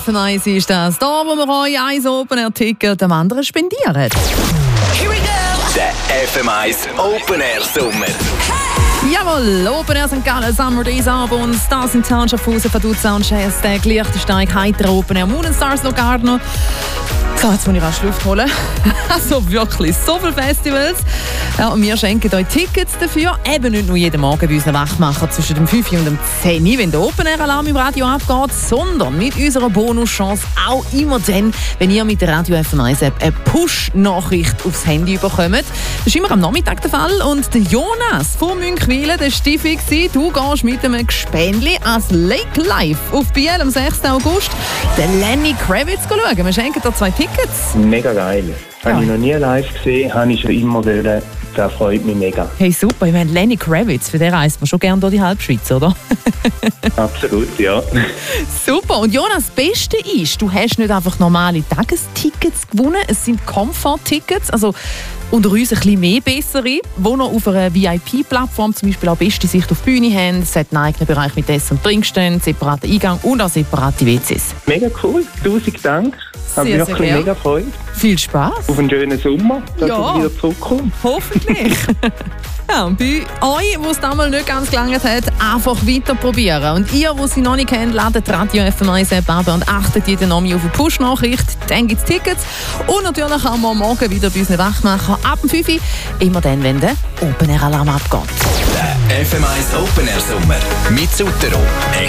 FM 1 ist das. Da, wo wir euch ein Open-Air-Ticket dem anderen spendieren. Here we go! Der FM 1 Open Air Sommer. Jawohl, Open Air St. Gallen, Summer Days Abend, das in Town Schaffhausen, Vaduz und Schästeg, Liechtenstein, Heiter, Open Air, Moon & Stars, Locarno. So, jetzt muss ich rasch Luft holen. Also wirklich, so viele Festivals. Ja, und wir schenken euch Tickets dafür. Eben nicht nur jeden Morgen bei unseren Wachmachern zwischen dem 5 und dem 10, wenn der Open Air Alarm im Radio abgeht, sondern mit unserer Bonuschance auch immer dann, wenn ihr mit der Radio FM 1 App eine Push-Nachricht aufs Handy bekommt. Das ist immer am Nachmittag der Fall. Und der Jonas von Münchwilen, der Stiffi, du gehst mit einem Gespendli ans Lake Live auf Biel am 6. August. Den Lenny Kravitz schauen. Wir schenken dir 2 Tickets. Mega geil. Habe ich noch nie live gesehen, habe ich schon immer wollen. Das freut mich mega. Hey, super. Ich meine, Lenny Kravitz, für den reist man schon gerne durch die Halbschweiz, oder? Absolut, ja. Super. Und Jonas, das Beste ist, du hast nicht einfach normale Tagestickets gewonnen, es sind Comfort-Tickets, also unter uns ein bisschen mehr bessere, die noch auf einer VIP-Plattform zum Beispiel auch beste Sicht auf die Bühne haben. Es hat einen eigenen Bereich mit Essen und Trinkstellen, separaten Eingang und auch separate WCs. Mega cool, 1000 Dank. Hat mich wirklich mega gefreut. Viel Spaß. Auf einen schönen Sommer, dass ja, ich wieder zurückkomme. Hoffentlich. Ja, und bei euch, wo es damals nicht ganz gelangt hat, einfach weiter probieren. Und ihr, die sie noch nicht kennt, ladet die Radio FM 1 App ab und achtet jeden Abend auf eine Push-Nachricht. Dann gibt es Tickets. Und natürlich haben wir morgen wieder bei unseren Wachmachern ab dem 5 Uhr. Immer dann, wenn der Open Air Alarm abgeht. Der FM 1 Open Air Sommer mit Sutero.